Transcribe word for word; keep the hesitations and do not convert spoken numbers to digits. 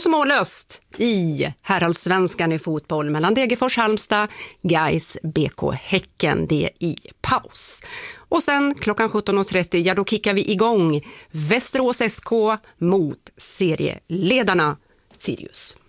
så mållöst i herrallsvenskan i fotboll mellan Degerfors Halmstad, Gais, B K Häcken, det i paus. Och sen klockan sjutton och trettio, ja då kickar vi igång Västerås S K mot serieledarna Sirius.